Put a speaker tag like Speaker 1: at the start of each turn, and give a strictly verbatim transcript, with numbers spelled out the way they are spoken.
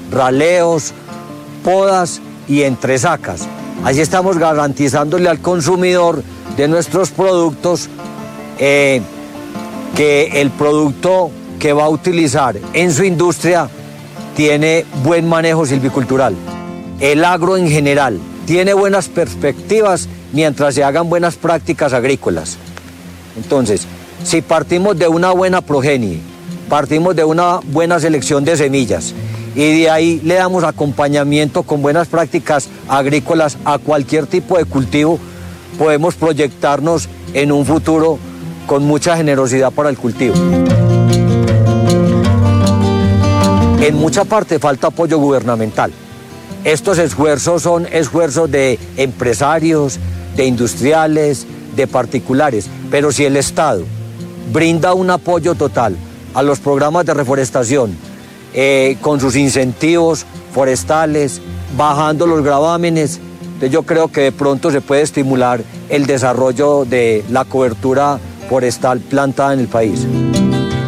Speaker 1: raleos, podas y entresacas. Así estamos garantizándole al consumidor de nuestros productos eh, que el producto que va a utilizar en su industria tiene buen manejo silvicultural. El agro en general tiene buenas perspectivas mientras se hagan buenas prácticas agrícolas. Entonces, si partimos de una buena progenie, partimos de una buena selección de semillas y de ahí le damos acompañamiento con buenas prácticas agrícolas a cualquier tipo de cultivo, podemos proyectarnos en un futuro con mucha generosidad para el cultivo. En mucha parte falta apoyo gubernamental. Estos esfuerzos son esfuerzos de empresarios, de industriales, de particulares, pero si el Estado brinda un apoyo total a los programas de reforestación, eh, con sus incentivos forestales, bajando los gravámenes, yo creo que de pronto se puede estimular el desarrollo de la cobertura forestal plantada en el país.